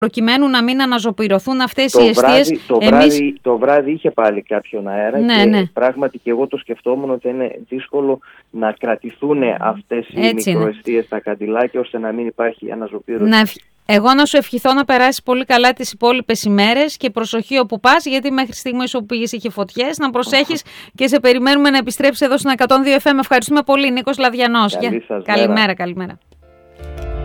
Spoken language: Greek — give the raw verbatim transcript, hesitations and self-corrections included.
προκειμένου να μην αναζωπυρωθούν αυτές το οι εστίες. Βράδυ, το, Εμείς... βράδυ, το βράδυ είχε πάλι κάποιον αέρα ναι, και ναι. πράγματι και εγώ το σκεφτόμουν ότι είναι δύσκολο να κρατηθούν αυτές οι Έτσι μικροεστίες στα καντιλάκια ώστε να μην υπάρχει αναζωπήρωση. Να... Εγώ να σου ευχηθώ να περάσεις πολύ καλά τις υπόλοιπες ημέρες και προσοχή όπου πας, γιατί μέχρι στιγμής όπου πήγες είχε φωτιές. Να προσέχεις και σε περιμένουμε να επιστρέψεις εδώ στην εκατόν δύο εφ εμ. Ευχαριστούμε πολύ, Νίκος Λαδιανός. Καλή σας καλημέρα, μέρα. καλημέρα.